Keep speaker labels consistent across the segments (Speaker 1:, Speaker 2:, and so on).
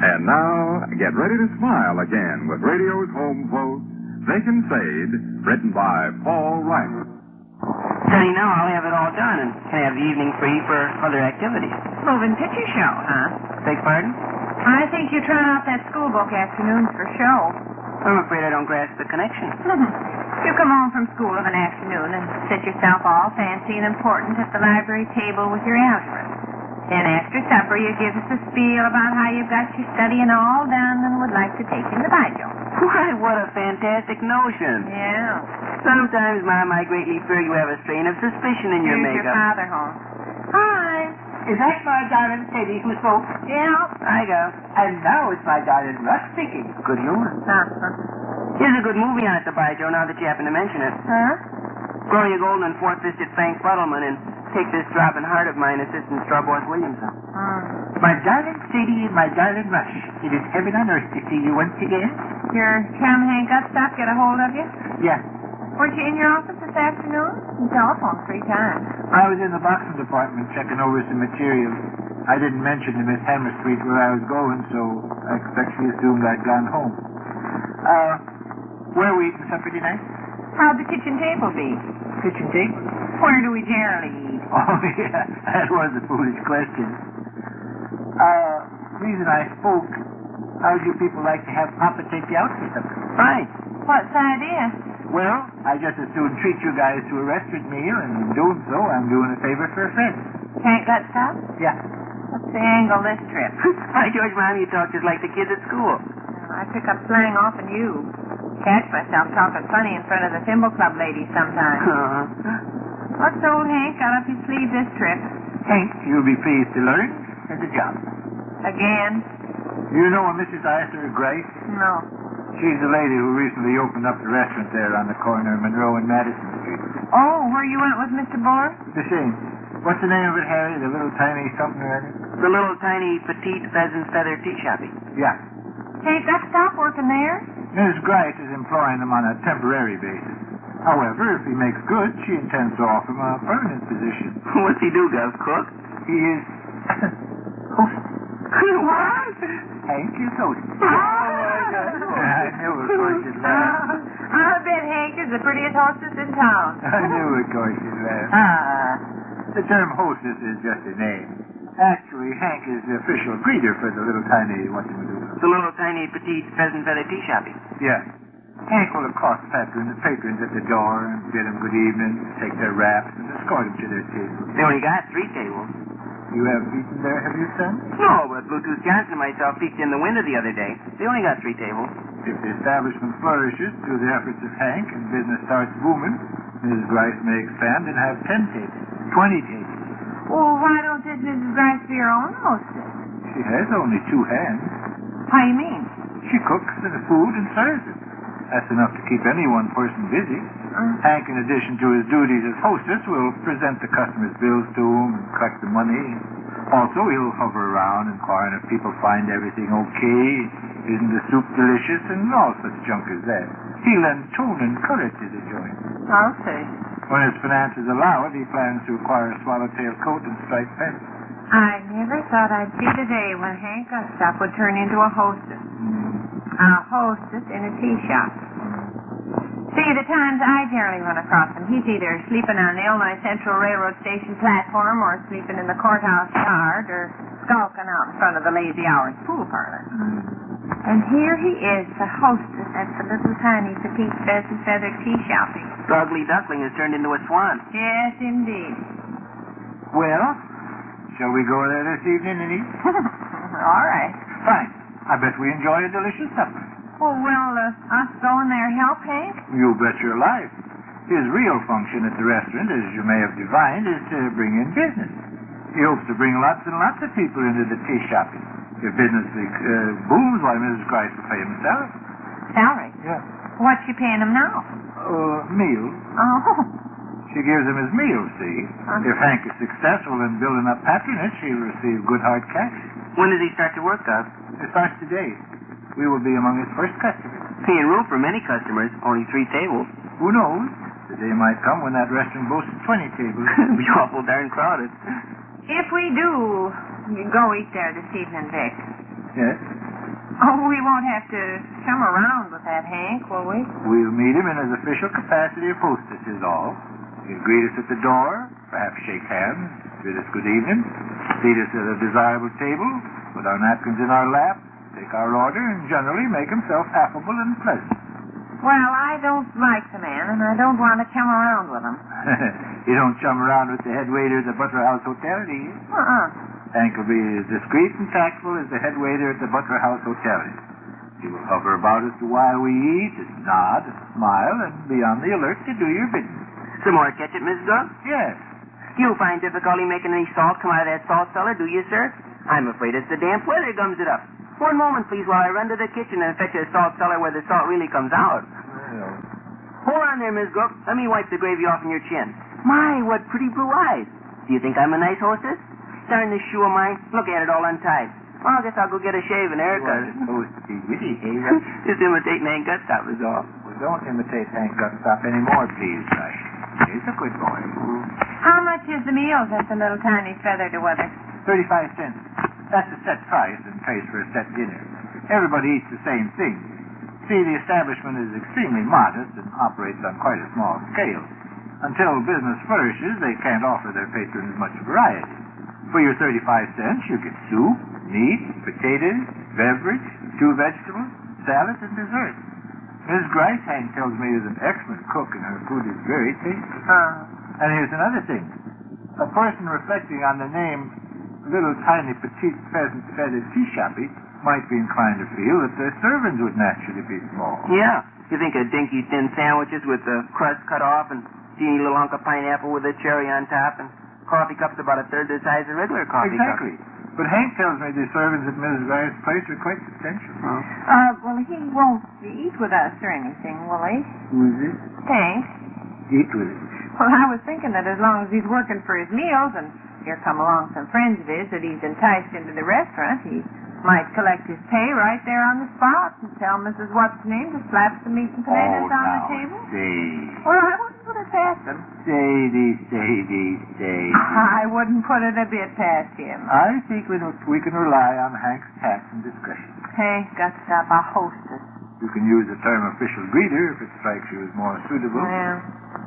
Speaker 1: And now, get ready to smile again with radio's home quote, They Can Fade, written by Paul Reimer.
Speaker 2: Sonny, now I'll have it all done and can have the evening free for other activities.
Speaker 3: Moving picture show, huh?
Speaker 2: Beg pardon?
Speaker 3: I think you're trying out that school book afternoons for show.
Speaker 2: I'm afraid I don't grasp the connection.
Speaker 3: You come home from school of an afternoon and sit yourself all fancy and important at the library table with your algebra. Then after supper you give us a spiel about how you've got your studying all done and would like to take in the Bible.
Speaker 2: Why, what a fantastic notion.
Speaker 3: Yeah.
Speaker 2: Sometimes, Mom, I greatly fear you have a strain of suspicion in your
Speaker 3: Here's
Speaker 2: makeup.
Speaker 3: your father home. Hi.
Speaker 4: Is that my darling Teddy who spoke?
Speaker 3: Yeah.
Speaker 2: I go.
Speaker 4: And now it's my darling Russ speaking.
Speaker 2: Good humor. Here's a good movie on at the Bijo now that you happen to mention it.
Speaker 3: Huh?
Speaker 2: Gloria Golden and fourth-fisted Frank Buttleman and Take This Throbbing Heart of Mine, Assistant Strawboss Williamson.
Speaker 4: My darling Sadie and my darling Rush, it is heaven on earth to see you once again.
Speaker 3: Your chum Hank Upstock get a hold of you?
Speaker 4: Yeah.
Speaker 3: Weren't you in your office this afternoon? You telephoned 3 times.
Speaker 4: I was in the boxing department checking over some materials. I didn't mention to Miss Hammerstreet where I was going, so I expect she assumed I'd gone home. Where are we eating supper tonight?
Speaker 3: How'd the kitchen table be?
Speaker 4: Kitchen table?
Speaker 3: Where do we generally eat?
Speaker 4: Oh, yeah, that was a foolish question. Reason I spoke, how'd you people like to have Papa take you out for supper?
Speaker 2: Right.
Speaker 3: What's the idea?
Speaker 4: Well, I just as soon treat you guys to a restaurant meal, and in doing so, I'm doing a favor for a friend.
Speaker 3: Hank got stuff?
Speaker 4: Yeah.
Speaker 3: What's the angle this trip?
Speaker 2: By George, Mom, you talk just like the kids at school.
Speaker 3: I pick up slang off in you. Catch myself talking funny in front of the Thimble Club ladies sometimes. What's old Hank got up his sleeve this trip?
Speaker 4: Hank, you'll be pleased to learn, has a job.
Speaker 3: Again?
Speaker 4: You know a Mrs. Arthur Grice?
Speaker 3: No.
Speaker 4: She's the lady who recently opened up the restaurant there on the corner of Monroe and Madison Street.
Speaker 3: Oh, where you went with Mr. Buller?
Speaker 4: The same. What's the name of it, Harry? The little tiny something or other?
Speaker 2: The little tiny petite pheasant feather tea shopping.
Speaker 4: Yeah.
Speaker 3: Hank got stop working there?
Speaker 4: Mrs. Grice is employing him on a temporary basis. However, if he makes good, she intends to offer him a permanent position.
Speaker 2: What's he do, Gov? Cook?
Speaker 4: He is host.
Speaker 2: What?
Speaker 4: Hank is host.
Speaker 2: Oh, my God.
Speaker 4: I knew it, of course you'd laugh.
Speaker 3: I bet Hank is the prettiest hostess in town.
Speaker 4: I knew, of course you'd laugh. The term hostess is just a name. Actually, Hank is the official greeter for the little tiny whatchamacallit.
Speaker 2: The little tiny petite pheasant feather tea shopping.
Speaker 4: Yeah. Hank will accost patrons at the door and bid them good evening, take their wraps, and escort them to their tables.
Speaker 2: They only got 3 tables.
Speaker 4: You have eaten there, have you, son?
Speaker 2: No, but Bluetooth Johnson and myself peeked in the window the other day. They only got 3 tables.
Speaker 4: If the establishment flourishes through the efforts of Hank and business starts booming, Mrs. Grice may expand and have 10 tables, 20 tables.
Speaker 3: Well, why don't this Mrs. Grice be her own hostess?
Speaker 4: She has only 2 hands.
Speaker 3: How you mean?
Speaker 4: She cooks the food and serves it. That's enough to keep any one person busy. Hank, in addition to his duties as hostess, will present the customers' bills to him and collect the money. Also, he'll hover around inquiring if people find everything okay, isn't the soup delicious, and all such junk as that. He'll lend tone and color to the joint.
Speaker 3: I'll see.
Speaker 4: When his finances allow it, he plans to acquire a swallowtail coat and striped pants.
Speaker 3: I never thought I'd see the day when Hank Gustav would turn into a hostess. A hostess in a tea shop. See, the times I generally run across him, he's either sleeping on the Illinois Central Railroad Station platform or sleeping in the courthouse yard or skulking out in front of the Lazy Hours pool parlor. And here he is, the hostess at the little tiny petite pheasant feather tea shopping.
Speaker 2: Ugly duckling has turned into a swan.
Speaker 3: Yes, indeed.
Speaker 4: Well, shall we go there this evening and eat?
Speaker 3: All right.
Speaker 4: Fine. I bet we enjoy a delicious supper.
Speaker 3: Oh, will us going there help, Hank?
Speaker 4: You bet your life. His real function at the restaurant, as you may have divined, is to bring in business. He hopes to bring lots and lots of people into the tea shopping. If business booms, why, Mrs. Grice will pay him a salary.
Speaker 3: Salary?
Speaker 4: Yeah.
Speaker 3: What's she paying him now?
Speaker 4: Meals.
Speaker 3: Oh.
Speaker 4: She gives him his meals, see? If Hank is successful in building up patronage, he'll receive good hard cash.
Speaker 2: When does he start to work, Gov?
Speaker 4: It starts today. We will be among his first customers.
Speaker 2: He ain't room for many customers, only 3 tables.
Speaker 4: Who knows? The day might come when that restaurant boasts 20 tables.
Speaker 2: It'll be awful darn crowded.
Speaker 3: If we do go eat there this evening, Vic,
Speaker 4: Yes?
Speaker 3: Oh, we won't have to chum around with that Hank, will we?
Speaker 4: We'll meet him in his official capacity of hostess is all. He'll greet us at the door, perhaps shake hands, bid us good evening, seat us at a desirable table, put our napkins in our lap, take our order, and generally make himself affable and pleasant.
Speaker 3: Well, I don't like the man, and I don't want to chum around with him.
Speaker 4: You don't chum around with the head waiter at the Butler House Hotel, do you? Hank will be as discreet and tactful as the head waiter at the Butler House Hotel is. He will hover about us while we eat, and nod, and smile, and be on the alert to do your bidding.
Speaker 2: Some more ketchup, Mrs. Gump?
Speaker 4: Yes.
Speaker 2: You find difficulty making any salt come out of that salt cellar, do you, sir? I'm afraid it's the damp weather gums it up. One moment, please, while I run to the kitchen and fetch a salt cellar where the salt really comes out.
Speaker 4: Well,
Speaker 2: Hold on there, Miss Gump. Let me wipe the gravy off in your chin. My, what pretty blue eyes. Do you think I'm a nice hostess? Darn this shoe of mine. Look at it all untied. Well, I guess I'll go get a shave and
Speaker 4: you
Speaker 2: haircut.
Speaker 4: are supposed to be witty, eh?
Speaker 2: Just imitating Hank Gutstop is all.
Speaker 4: Well, don't imitate Hank Gutstop anymore, please, Rush. He's a good boy.
Speaker 3: How much is the meals at the little tiny feathered weather?
Speaker 4: 35 cents. That's a set price and pays for a set dinner. Everybody eats the same thing. See, the establishment is extremely modest and operates on quite a small scale. Until business flourishes, they can't offer their patrons much variety. For your 35 cents, you get soup, meat, potatoes, beverage, 2 vegetables, salad, and dessert. Miss Grice, Hank tells me, is an excellent cook, and her food is very tasty. And here's another thing. A person reflecting on the name Little Tiny Petite Pheasant Feathered Tea Shoppy might be inclined to feel that their servants would naturally be small.
Speaker 2: Yeah. You think of dinky thin sandwiches with the crust cut off and teeny little hunk of pineapple with a cherry on top and coffee cups about a third the size of regular coffee cups.
Speaker 4: Exactly. But Hank tells me the servants at Mrs. Grice's place are quite substantial.
Speaker 3: Well, he won't eat with us or anything, will he?
Speaker 4: Who's this?
Speaker 3: Hank?
Speaker 4: Eat with it.
Speaker 3: Well, I was thinking that as long as he's working for his meals and here come along some friends of his that he's enticed into the restaurant, he might collect his pay right there on the spot and tell Mrs. What's-Name to slap some meat and potatoes on the table.
Speaker 4: Sadie.
Speaker 3: Well, I wouldn't put it past him.
Speaker 4: Sadie.
Speaker 3: I wouldn't put it a bit past him.
Speaker 4: I think we can rely on Hank's tact and discretion.
Speaker 3: Hank Gutstop, a hostess.
Speaker 4: You can use the term official greeter if it strikes you as more suitable.
Speaker 3: Well,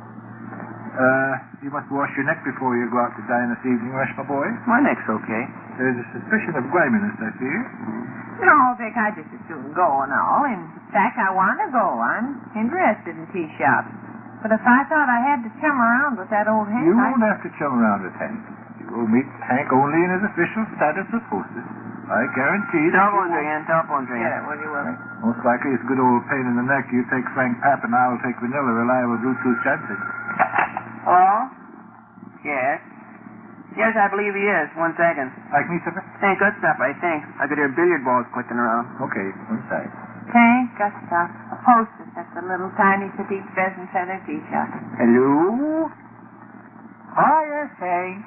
Speaker 4: You must wash your neck before you go out to dine this evening, Rush, my boy.
Speaker 2: My neck's okay.
Speaker 4: There's a suspicion of griminess, I fear.
Speaker 3: no, Vic, I just as soon go and all. In fact, I want to go. I'm interested in tea shops. But if I thought I had to chum around with that old Hank,
Speaker 4: You won't have to chum around with Hank. You will meet Hank only in his official status of hostess. I guarantee that
Speaker 2: Telephone's ringing. Telephone's ringing.
Speaker 3: Get it, will you, Willie?
Speaker 4: most likely it's good old pain in the neck. You take Frank Papp and I'll take Vanilla, reliable Bluetooth chances.
Speaker 2: Hello? Yes? Yes, I believe he is. 1 second.
Speaker 4: Like me, sir?
Speaker 2: Hank Gutstop, I think. I could hear billiard balls clicking around.
Speaker 4: Okay, one side.
Speaker 3: Hank Gutstop, a hostess at the little tiny petite pheasant feather tea shop.
Speaker 4: Hello? Hiya, Hank.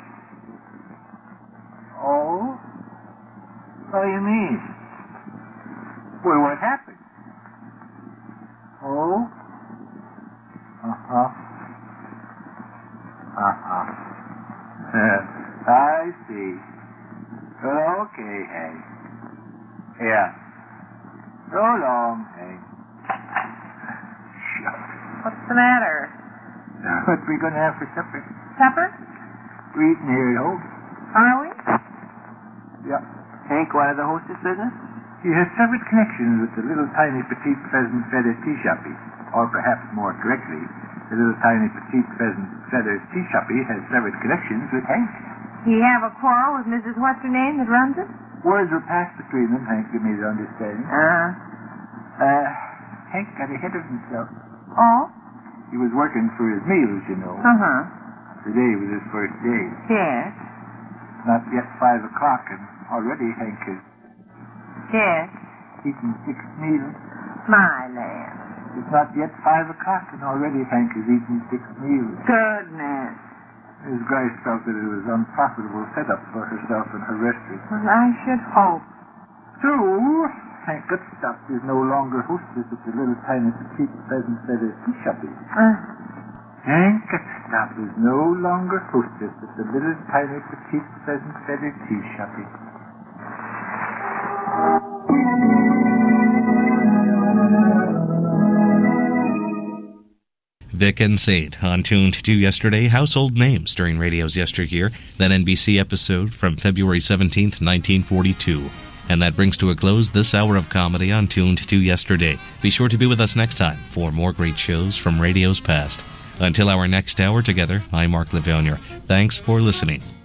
Speaker 4: Oh? What do you mean? Well, what happened? Oh? I see. Well, okay, Hank. Yeah. So long, Hank. Shucks.
Speaker 3: What's the matter?
Speaker 4: What we gonna have for supper?
Speaker 3: Supper?
Speaker 4: We eating here at home.
Speaker 3: Are we?
Speaker 4: Yeah.
Speaker 2: Hank, why the hostess business?
Speaker 4: He has severed connections with the little tiny petite pheasant feather tea shoppy. Or perhaps more correctly, the little tiny petite pheasant feather tea shoppy has severed connections with Hank.
Speaker 3: He have a quarrel with Mrs. What's-Her-Name that runs it?
Speaker 4: Words were passed between them, Hank gave me the understanding. Hank got ahead of himself.
Speaker 3: Oh?
Speaker 4: He was working for his meals, you know.
Speaker 3: Uh-huh.
Speaker 4: Today was his first day.
Speaker 3: Yes.
Speaker 4: Not yet 5 o'clock, and already Hank has
Speaker 3: Yes.
Speaker 4: eaten 6 meals.
Speaker 3: My lamb.
Speaker 4: It's not yet 5 o'clock, and already Hank has eaten 6 meals.
Speaker 3: Goodness.
Speaker 4: Miss Grice felt that it was an unprofitable setup for herself and her restaurant.
Speaker 3: Well, I should hope.
Speaker 4: So, Hank Gutstop is no longer hostess at the little tiny petite pheasant feather tea shoppy. Hank Gutstop is no longer hostess at the little tiny petite pheasant feather tea shoppy.
Speaker 5: Vic and Sade on Tuned to Yesterday, household names during radio's yesteryear, that NBC episode from February 17th, 1942. And that brings to a close this hour of comedy on Tuned to Yesterday. Be sure to be with us next time for more great shows from radio's past. Until our next hour together, I'm Mark Levonier. Thanks for listening.